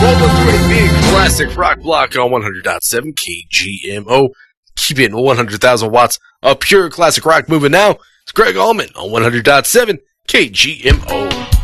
rolling through a big classic rock block on 100.7 KGMO. Keep it 100,000 watts of pure classic rock moving now. It's Greg Allman on 100.7 KGMO.